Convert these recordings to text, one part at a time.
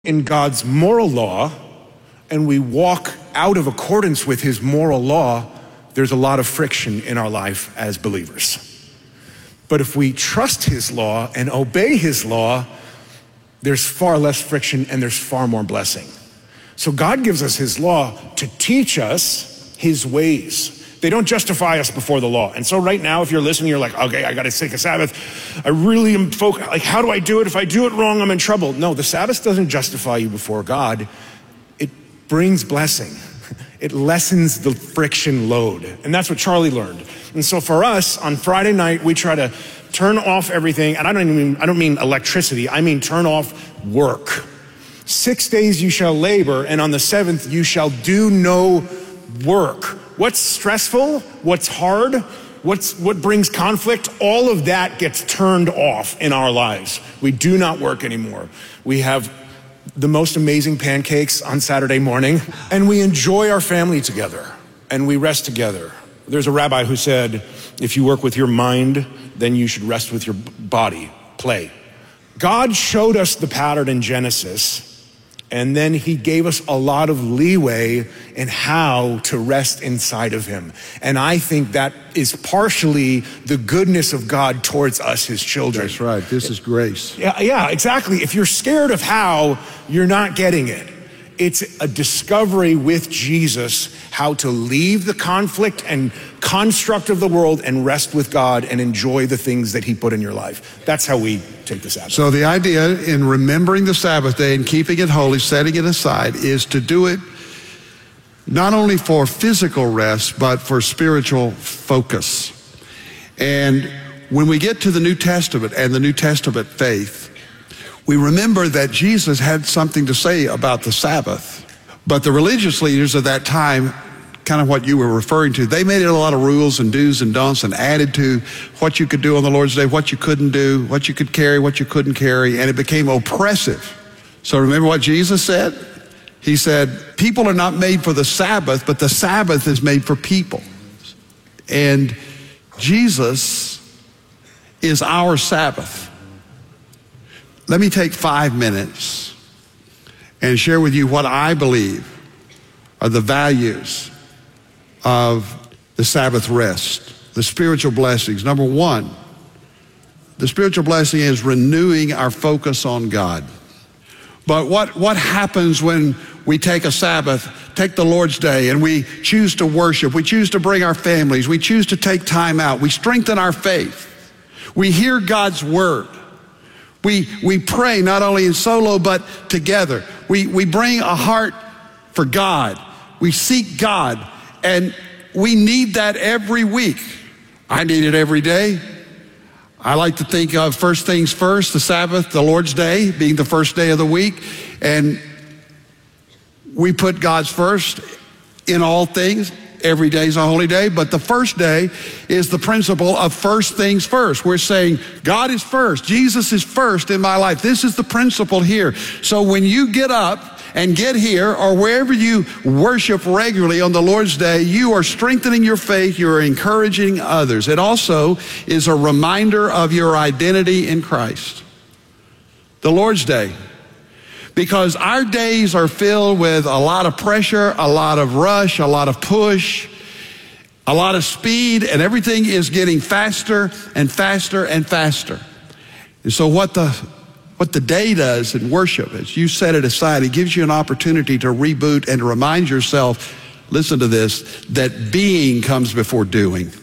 in God's moral law and we walk out of accordance with his moral law, there's a lot of friction in our life as believers. But if we trust his law and obey his law, there's far less friction and there's far more blessing. So God gives us his law to teach us his ways. They don't justify us before the law. And so right now, if you're listening, you're like, okay, I got to take a Sabbath. I really am focused. Like, how do I do it? If I do it wrong, I'm in trouble. No, the Sabbath doesn't justify you before God. It brings blessing. It lessens the friction load. And that's what Charlie learned. And so for us, on Friday night, we try to turn off everything. And I don't mean electricity. I mean turn off work. 6 days you shall labor, and on the seventh you shall do no work. What's stressful, what's hard, what brings conflict, all of that gets turned off in our lives. We do not work anymore. We have the most amazing pancakes on Saturday morning, and we enjoy our family together, and we rest together. There's a rabbi who said, if you work with your mind, then you should rest with your body, play. God showed us the pattern in Genesis, and then he gave us a lot of leeway in how to rest inside of him. And I think that is partially the goodness of God towards us, his children. That's right. This is grace. Yeah, exactly. If you're scared of how, you're not getting it. It's a discovery with Jesus how to leave the conflict and construct of the world and rest with God and enjoy the things that he put in your life. That's how we take the Sabbath. So the idea in remembering the Sabbath day and keeping it holy, setting it aside, is to do it not only for physical rest, but for spiritual focus. And when we get to the New Testament and the New Testament faith, we remember that Jesus had something to say about the Sabbath. But the religious leaders of that time, kind of what you were referring to, they made it a lot of rules and do's and don'ts and added to what you could do on the Lord's Day, what you couldn't do, what you could carry, what you couldn't carry, and it became oppressive. So remember what Jesus said? He said, people are not made for the Sabbath, but the Sabbath is made for people. And Jesus is our Sabbath. Let me take 5 minutes and share with you what I believe are the values of the Sabbath rest, the spiritual blessings. Number one, the spiritual blessing is renewing our focus on God. But what happens when we take a Sabbath, take the Lord's Day, and we choose to worship, we choose to bring our families, we choose to take time out, we strengthen our faith, we hear God's word. We pray not only in solo, but together. We bring a heart for God. We seek God, and we need that every week. I need it every day. I like to think of first things first, the Sabbath, the Lord's Day being the first day of the week, and we put God's first in all things. Every day is a holy day, but the first day is the principle of first things first. We're saying God is first. Jesus is first in my life. This is the principle here. So when you get up and get here or wherever you worship regularly on the Lord's Day, you are strengthening your faith. You're encouraging others. It also is a reminder of your identity in Christ. The Lord's Day. Because our days are filled with a lot of pressure, a lot of rush, a lot of push, a lot of speed, and everything is getting faster and faster and faster. And so what the day does in worship, as you set it aside, it gives you an opportunity to reboot and to remind yourself, listen to this, that being comes before doing.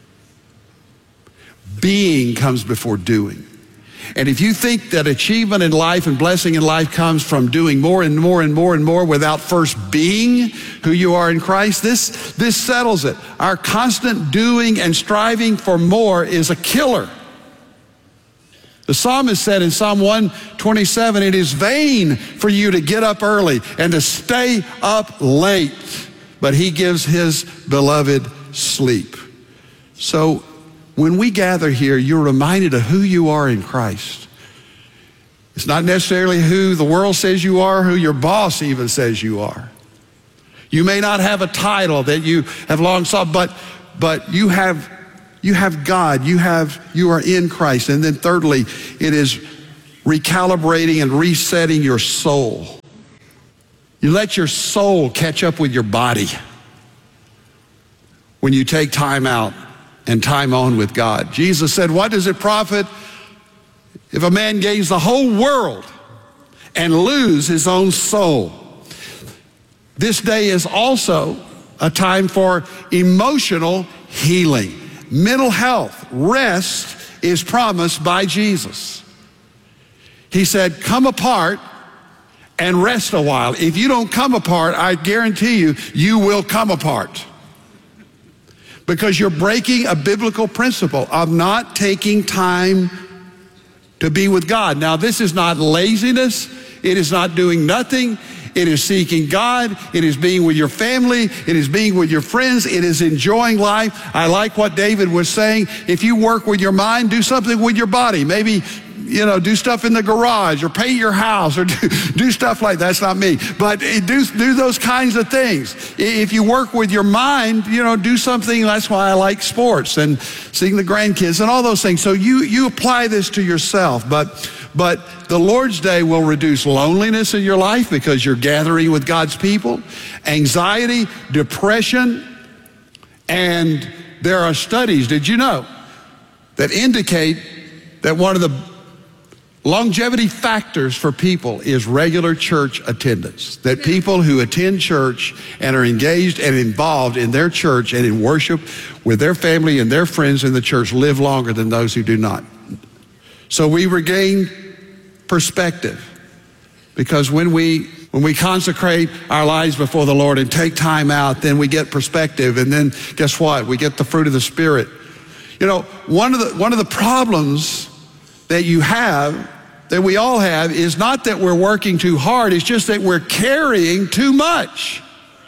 Being comes before doing. And if you think that achievement in life and blessing in life comes from doing more and more and more and more without first being who you are in Christ, this settles it. Our constant doing and striving for more is a killer. The psalmist said in Psalm 127, it is vain for you to get up early and to stay up late, but he gives his beloved sleep. So when we gather here, you're reminded of who you are in Christ. It's not necessarily who the world says you are, who your boss even says you are. You may not have a title that you have long sought, but you have God, you are in Christ. And then thirdly, it is recalibrating and resetting your soul. You let your soul catch up with your body when you take time out and time on with God. Jesus said, what does it profit if a man gains the whole world and lose his own soul? This day is also a time for emotional healing. Mental health, rest is promised by Jesus. He said, come apart and rest a while. If you don't come apart, I guarantee you, you will come apart. Because you're breaking a biblical principle of not taking time to be with God. Now, this is not laziness. It is not doing nothing. It is seeking God. It is being with your family. It is being with your friends. It is enjoying life. I like what David was saying. If you work with your mind, do something with your body. Maybe, do stuff in the garage or paint your house or do stuff like that. That's not me. But do those kinds of things. If you work with your mind, do something. That's why I like sports and seeing the grandkids and all those things. So you apply this to yourself. But the Lord's Day will reduce loneliness in your life because you're gathering with God's people, anxiety, depression, and there are studies, did you know, that indicate that one of the longevity factors for people is regular church attendance. That people who attend church and are engaged and involved in their church and in worship with their family and their friends in the church live longer than those who do not. So we regain perspective, because when we consecrate our lives before the Lord and take time out, then we get perspective, and then guess what? We get the fruit of the Spirit. One of the problems that you have, that we all have, is not that we're working too hard, it's just that we're carrying too much.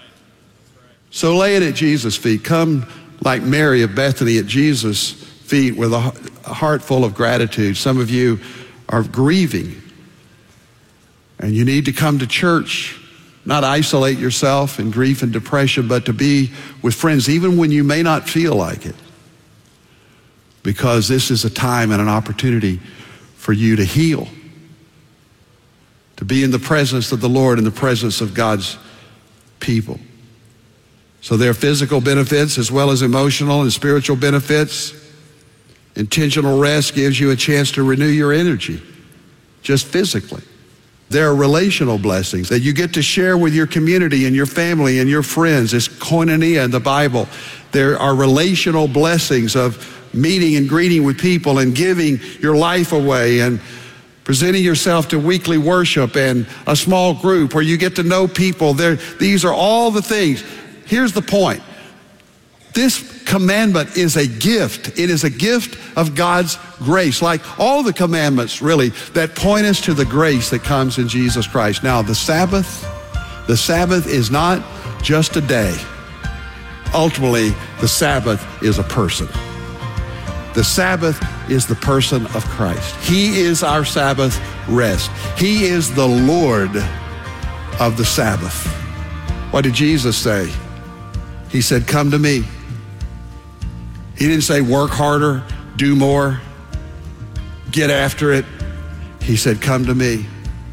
So lay it at Jesus' feet. Come like Mary of Bethany at Jesus' feet with a heart full of gratitude. Some of you are grieving, and you need to come to church, not isolate yourself in grief and depression, but to be with friends even when you may not feel like it, because this is a time and an opportunity for you to heal, to be in the presence of the Lord, in the presence of God's people. So there are physical benefits as well as emotional and spiritual benefits. Intentional rest gives you a chance to renew your energy, just physically. There are relational blessings that you get to share with your community and your family and your friends. It's koinonia in the Bible. There are relational blessings of meeting and greeting with people and giving your life away and presenting yourself to weekly worship and a small group where you get to know people. These are all the things. Here's the point. This commandment is a gift. It is a gift of God's grace, like all the commandments, really, that point us to the grace that comes in Jesus Christ. Now, the Sabbath is not just a day. Ultimately, the Sabbath is a person. The Sabbath is the person of Christ. He is our Sabbath rest. He is the Lord of the Sabbath. What did Jesus say? He said, come to me. He didn't say work harder, do more, get after it. He said, come to me.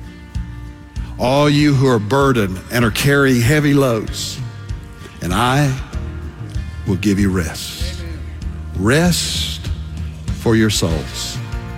All you who are burdened and are carrying heavy loads, and I will give you rest. Rest for your souls.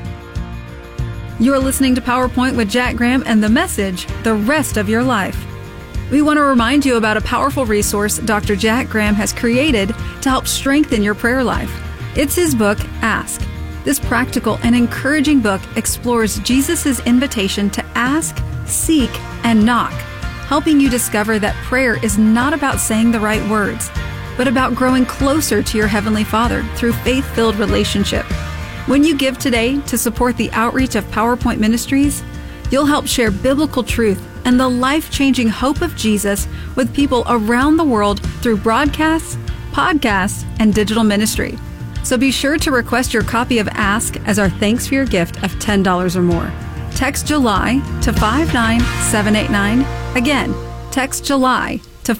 You're listening to PowerPoint with Jack Graham and the message, The Rest of Your Life. We want to remind you about a powerful resource Dr. Jack Graham has created to help strengthen your prayer life. It's his book, Ask. This practical and encouraging book explores Jesus' invitation to ask, seek, and knock, helping you discover that prayer is not about saying the right words, but about growing closer to your Heavenly Father through faith-filled relationship. When you give today to support the outreach of PowerPoint Ministries, you'll help share biblical truth and the life-changing hope of Jesus with people around the world through broadcasts, podcasts, and digital ministry. So be sure to request your copy of Ask as our thanks for your gift of $10 or more. Text July to 59789. Again, text July to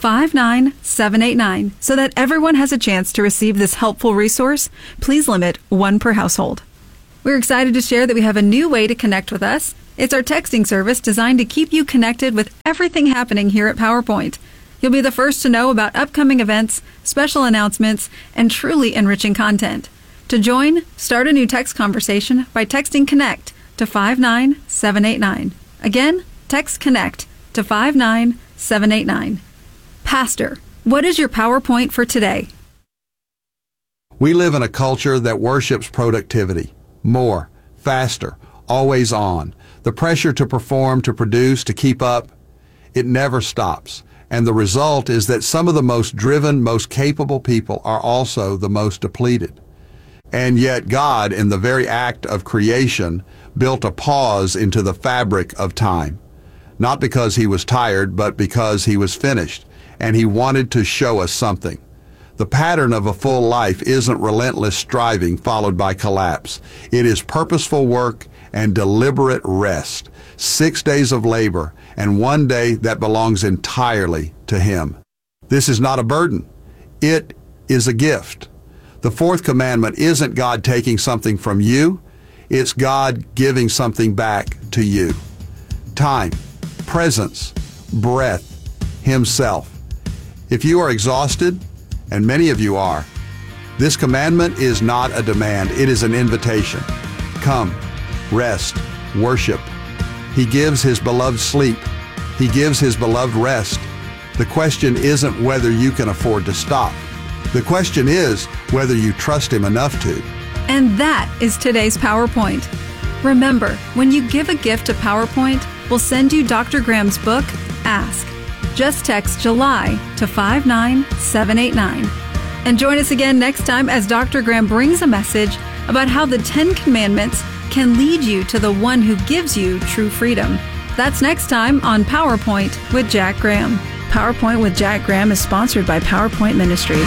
59789 so that everyone has a chance to receive this helpful resource. Please limit one per household. We're excited to share that we have a new way to connect with us. It's our texting service designed to keep you connected with everything happening here at PowerPoint. You'll be the first to know about upcoming events, special announcements, and truly enriching content. To join, start a new text conversation by texting CONNECT to 59789. Again, text CONNECT to 59789. Pastor, what is your PowerPoint for today? We live in a culture that worships productivity. More, faster, always on. The pressure to perform, to produce, to keep up, it never stops. And the result is that some of the most driven, most capable people are also the most depleted. And yet God, in the very act of creation, built a pause into the fabric of time. Not because he was tired, but because he was finished. And he wanted to show us something. The pattern of a full life isn't relentless striving followed by collapse. It is purposeful work and deliberate rest. 6 days of labor and 1 day that belongs entirely to him. This is not a burden. It is a gift. The fourth commandment isn't God taking something from you. It's God giving something back to you. Time, presence, breath, himself. If you are exhausted, and many of you are, this commandment is not a demand, it is an invitation. Come, rest, worship. He gives his beloved sleep. He gives his beloved rest. The question isn't whether you can afford to stop. The question is whether you trust him enough to. And that is today's PowerPoint. Remember, when you give a gift to PowerPoint, we'll send you Dr. Graham's book, Ask. Just text July to 59789. And join us again next time as Dr. Graham brings a message about how the 10 Commandments can lead you to the one who gives you true freedom. That's next time on PowerPoint with Jack Graham. PowerPoint with Jack Graham is sponsored by PowerPoint Ministries.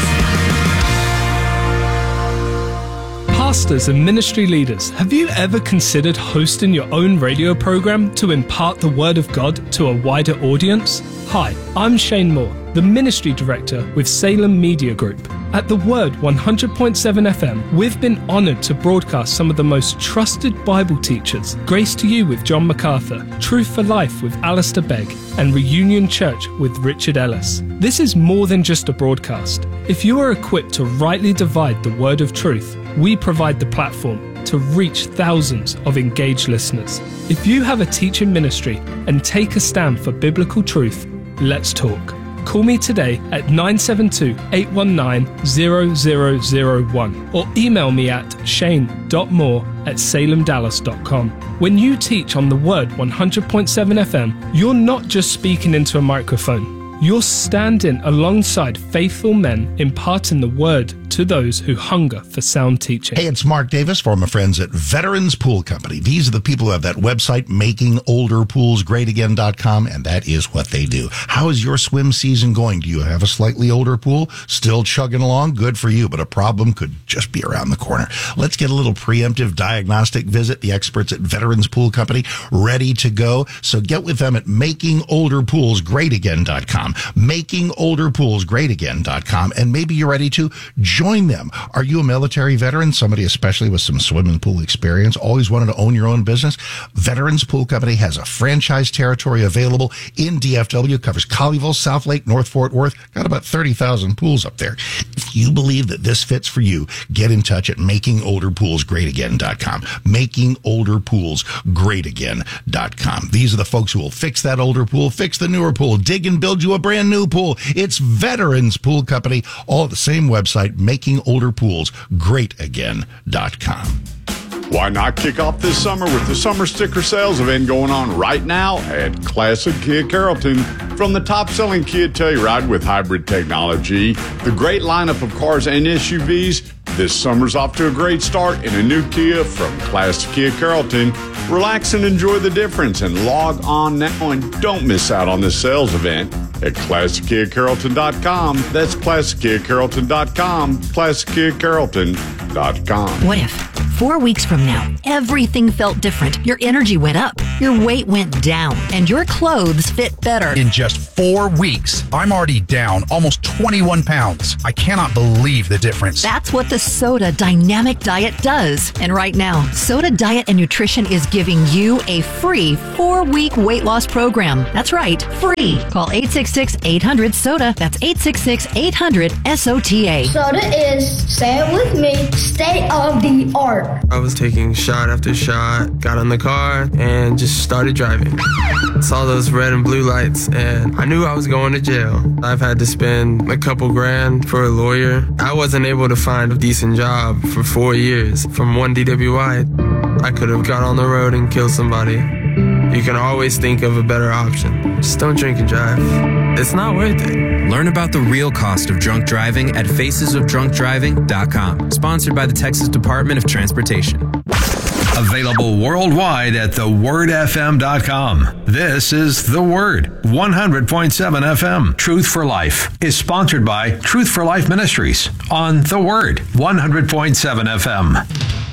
Pastors and ministry leaders, have you ever considered hosting your own radio program to impart the Word of God to a wider audience? Hi, I'm Shane Moore, the Ministry Director with Salem Media Group. At The Word 100.7 FM, we've been honored to broadcast some of the most trusted Bible teachers, Grace to You with John MacArthur, Truth for Life with Alistair Begg, and Reunion Church with Richard Ellis. This is more than just a broadcast. If you are equipped to rightly divide the word of truth, we provide the platform to reach thousands of engaged listeners. If you have a teaching ministry and take a stand for biblical truth, let's talk. Call me today at 972-819-0001 or email me at shane.moore@salemdallas.com. When you teach on the Word 100.7 FM, you're not just speaking into a microphone. You're standing alongside faithful men imparting the Word to those who hunger for sound teaching. Hey, it's Mark Davis for my friends at Veterans Pool Company. These are the people who have that website, makingolderpoolsgreatagain.com, and that is what they do. How is your swim season going? Do you have a slightly older pool? Still chugging along? Good for you, but a problem could just be around the corner. Let's get a little preemptive diagnostic visit. The experts at Veterans Pool Company ready to go. So get with them at makingolderpoolsgreatagain.com, makingolderpoolsgreatagain.com, and maybe you're ready to join them. Are you a military veteran, somebody especially with some swimming pool experience, always wanted to own your own business? Veterans Pool Company has a franchise territory available in DFW, covers Colleyville, South Lake, North Fort Worth, got about 30,000 pools up there. If you believe that this fits for you, get in touch at makingolderpoolsgreatagain.com, makingolderpoolsgreatagain.com. These are the folks who will fix that older pool, fix the newer pool, dig and build you a brand new pool. It's Veterans Pool Company, all at the same website, makingolderpoolsgreatagain.com. Why not kick off this summer with the summer sticker sales event going on right now at Classic Kia Carrollton? From the top-selling Kia Telluride with hybrid technology, the great lineup of cars and SUVs, this summer's off to a great start in a new Kia from Classic Kia Carrollton. Relax and enjoy the difference and log on now and don't miss out on this sales event at ClassicKiaCarrollton.com. That's ClassicKiaCarrollton.com, ClassicKiaCarrollton.com. What if 4 weeks from now, everything felt different. Your energy went up, your weight went down, and your clothes fit better. In just 4 weeks, I'm already down almost 21 pounds. I cannot believe the difference. That's what the Soda Dynamic Diet does. And right now, Soda Diet and Nutrition is giving you a free 4-week weight loss program. That's right, free. Call 866-800-SODA. That's 866-800-SOTA. Soda is, say it with me, state of the art. I was taking shot after shot, got in the car, and just started driving. Saw those red and blue lights, and I knew I was going to jail. I've had to spend a couple grand for a lawyer. I wasn't able to find a decent job for 4 years. From one DWI, I could have got on the road and killed somebody. You can always think of a better option. Just don't drink and drive. It's not worth it. Learn about the real cost of drunk driving at facesofdrunkdriving.com. Sponsored by the Texas Department of Transportation. Available worldwide at thewordfm.com. This is The Word, 100.7 FM. Truth for Life is sponsored by Truth for Life Ministries on The Word, 100.7 FM.